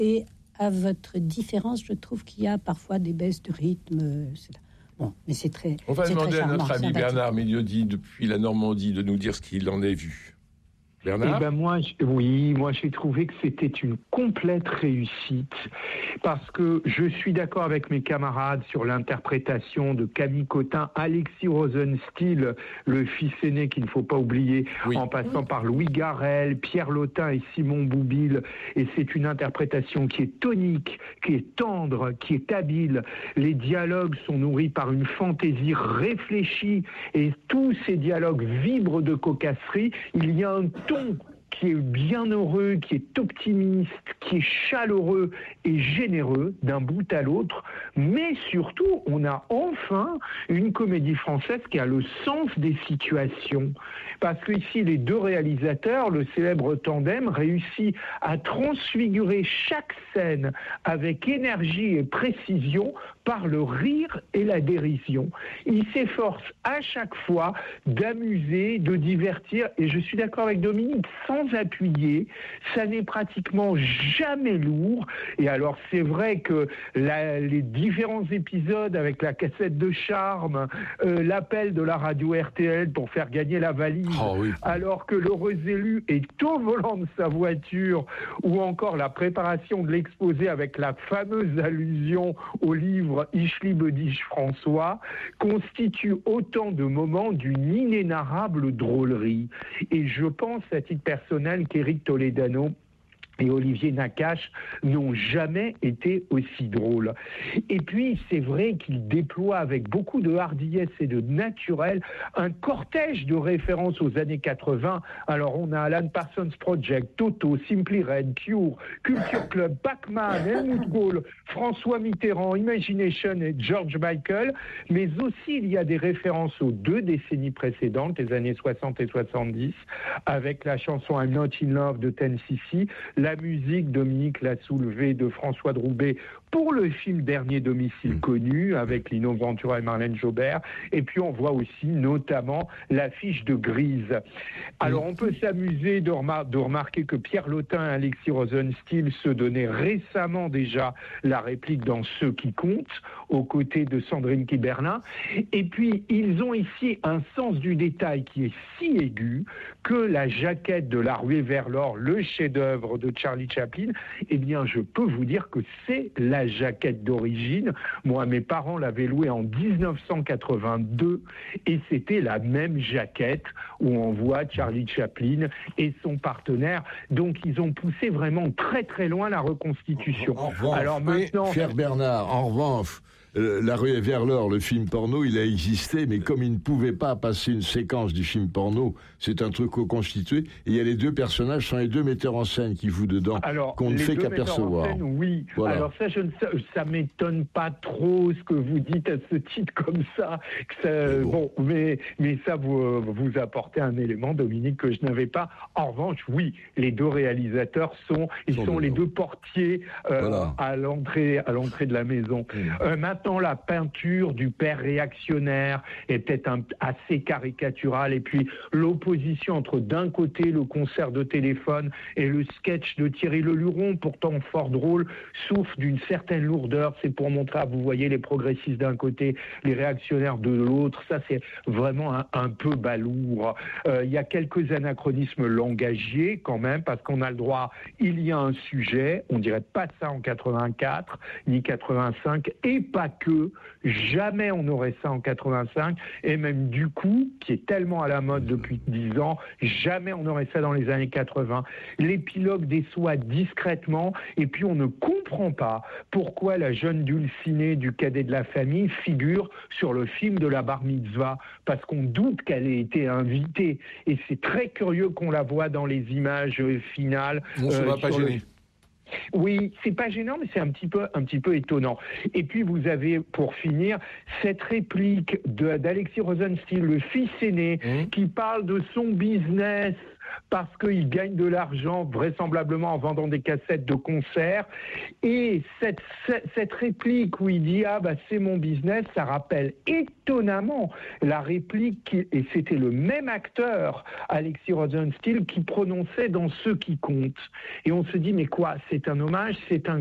Et à votre différence, je trouve qu'il y a parfois des baisses de rythme. Bon, mais c'est très. On va demander à notre ami sympathique. Bernard Miliodi depuis la Normandie de nous dire ce qu'il en a vu. Bernard ? Eh ben moi j'ai trouvé que c'était une complète réussite parce que je suis d'accord avec mes camarades sur l'interprétation de Camille Cotin, Alexis Rosenstiel, le fils aîné qu'il ne faut pas oublier, en passant par Louis Garrel, Pierre Lotin et Simon Boublil. Et c'est une interprétation qui est tonique, qui est tendre, qui est habile. Les dialogues sont nourris par une fantaisie réfléchie et tous ces dialogues vibrent de cocasserie. Il y a un ton qui est bienheureux, qui est optimiste, qui est chaleureux et généreux d'un bout à l'autre, mais surtout, on a enfin une comédie française qui a le sens des situations. Parce que ici, les deux réalisateurs, le célèbre tandem, réussit à transfigurer chaque scène avec énergie et précision par le rire et la dérision. Ils s'efforcent à chaque fois d'amuser, de divertir, et je suis d'accord avec Dominique, sans appuyer, ça n'est pratiquement jamais lourd. Et alors c'est vrai que les différents épisodes avec la cassette de charme, l'appel de la radio RTL pour faire gagner la valise, alors que l'heureux élu est au volant de sa voiture, ou encore la préparation de l'exposé avec la fameuse allusion au livre Ich liebe dich François, constituent autant de moments d'une inénarrable drôlerie. Et je pense à titre personnel qu'Éric Toledano et Olivier Nakache n'ont jamais été aussi drôles. Et puis, c'est vrai qu'il déploie avec beaucoup de hardiesse et de naturel un cortège de références aux années 80. Alors, on a Alan Parsons Project, Toto, Simply Red, Cure, Culture Club, Pac-Man, Helmut Kohl, François Mitterrand, Imagination et George Michael. Mais aussi, il y a des références aux 2 décennies précédentes, les années 60 et 70, avec la chanson I'm Not in Love de Ten cc, la musique, Dominique l'a soulevé, de François Droubet pour le film Dernier domicile connu avec Lino Ventura et Marlène Jobert. Et puis on voit aussi notamment l'affiche de Grise. Alors on peut s'amuser de remarquer que Pierre Lotin et Alexis Rosenstiel se donnaient récemment déjà la réplique dans Ceux qui comptent, aux côtés de Sandrine Kiberlin. Et puis ils ont ici un sens du détail qui est si aigu que la jaquette de La Ruée vers l'or, le chef-d'œuvre de Charlie Chaplin, eh bien je peux vous dire que c'est la jaquette d'origine. Moi, mes parents l'avaient louée en 1982 et c'était la même jaquette où on voit Charlie Chaplin et son partenaire. Donc, ils ont poussé vraiment très très loin la reconstitution. En revanche, alors maintenant, cher Bernard, en revanche, La Ruée vers l'or, le film porno, il a existé, mais comme il ne pouvait pas passer une séquence du film porno, c'est un truc reconstitué, et il y a les 2 personnages, sont les 2 metteurs en scène qui jouent dedans, qu'on ne fait qu'apercevoir. Oui, voilà. Alors ça m'étonne pas trop ce que vous dites à ce titre comme ça. Bon, mais ça vous apportez un élément, Dominique, que je n'avais pas. En revanche, oui, les 2 réalisateurs sont les 2 portiers à l'entrée de la maison. Maintenant, la peinture du père réactionnaire est peut-être assez caricaturale, et puis l'opposition entre d'un côté le concert de téléphone et le sketch de Thierry Leluron, pourtant fort drôle, souffre d'une certaine lourdeur. C'est pour montrer, vous voyez, les progressistes d'un côté, les réactionnaires de l'autre. Ça, c'est vraiment un peu balourd. Il y a quelques anachronismes langagiers quand même, parce qu'on a le droit, il y a un sujet, on dirait pas ça en 84, ni 85, et pas que, jamais on aurait ça en 85, et même du coup, qui est tellement à la mode depuis 10 ans, jamais on aurait ça dans les années 80. L'épilogue déçoit discrètement, et puis on ne comprend pas pourquoi la jeune dulcinée du cadet de la famille figure sur le film de la bar mitzvah, parce qu'on doute qu'elle ait été invitée, et c'est très curieux qu'on la voit dans les images finales. On ne va pas gêner. Oui, c'est pas gênant, mais c'est un petit peu étonnant. Et puis vous avez, pour finir, cette réplique d'Alexis Rosenstiel, le fils aîné, qui parle de son business parce qu'il gagne de l'argent vraisemblablement en vendant des cassettes de concert. Et cette réplique où il dit « Ah bah c'est mon business », ça rappelle étonnamment la réplique, et c'était le même acteur, Alexis Rosenstiel, qui prononçait dans « Ceux qui comptent ». Et on se dit « Mais quoi, c'est un hommage, c'est un